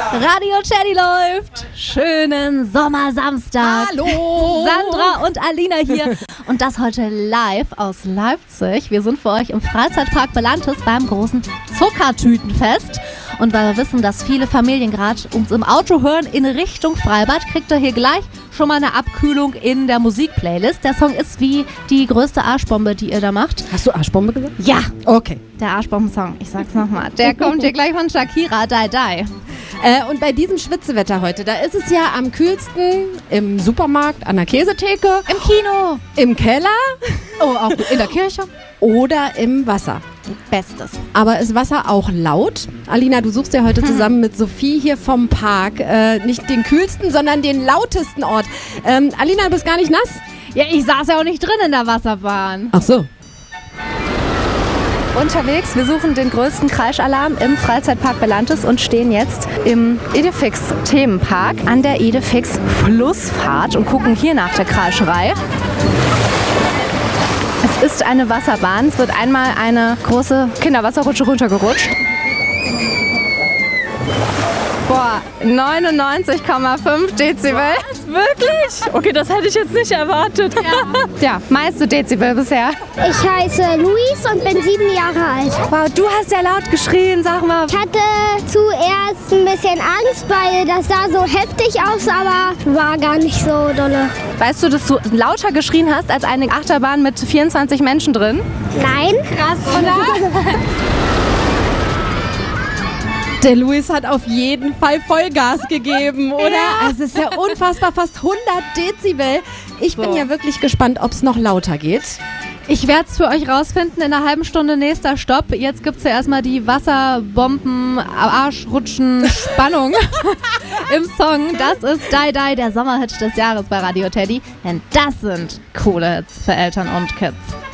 Radio Teddy läuft. Schönen Sommersamstag. Hallo. Sandra und Alina hier. Und das heute live aus Leipzig. Wir sind für euch im Freizeitpark Belantes beim großen Zuckertütenfest. Und weil wir wissen, dass viele Familien gerade uns im Auto hören in Richtung Freibad, kriegt ihr hier gleich schon mal eine Abkühlung in der Musikplaylist. Der Song ist wie die größte Arschbombe, die ihr da macht. Hast du Arschbombe gesagt? Ja. Okay. Der Arschbomben-Song, ich sag's nochmal. Der kommt hier gleich von Shakira, Die Die. Und bei diesem Schwitzewetter heute, da ist es ja am kühlsten im Supermarkt, an der Käsetheke, Im Kino. im Keller Oh, auch in der Kirche. oder im Wasser. Bestes. Aber ist Wasser auch laut? Alina, du suchst ja heute zusammen mit Sophie hier vom Park nicht den kühlsten, sondern den lautesten Ort. Alina, du bist gar nicht nass? Ja, ich saß ja auch nicht drin in der Wasserbahn. Ach so. Unterwegs, wir suchen den größten Kreischalarm im Freizeitpark Belantes und stehen jetzt im Edefix Themenpark an der Edefix Flussfahrt und gucken hier nach der Kreischerei. Es ist eine Wasserbahn. Es wird einmal eine große Kinderwasserrutsche runtergerutscht. Boah, 99,5 Dezibel. Was? Wirklich? Okay, das hätte ich jetzt nicht erwartet. Ja, meiste Dezibel bisher. Ich heiße Luis und bin 7 Jahre alt. Wow, du hast ja laut geschrien, sag mal. Ich hatte zuerst ein bisschen Angst, weil das sah so heftig aus, aber war gar nicht so dolle. Weißt du, dass du lauter geschrien hast als eine Achterbahn mit 24 Menschen drin? Nein. Krass, oder? Der Luis hat auf jeden Fall Vollgas gegeben, oder? Ja. Es ist ja unfassbar, fast 100 Dezibel. Ich bin ja wirklich gespannt, ob es noch lauter geht. Ich werde es für euch rausfinden. In einer halben Stunde nächster Stopp. Jetzt gibt es ja erstmal die Wasserbomben, Arschrutschen, Spannung im Song. Das ist Die Die, der Sommerhit des Jahres bei Radio Teddy. Denn das sind coole Hits für Eltern und Kids.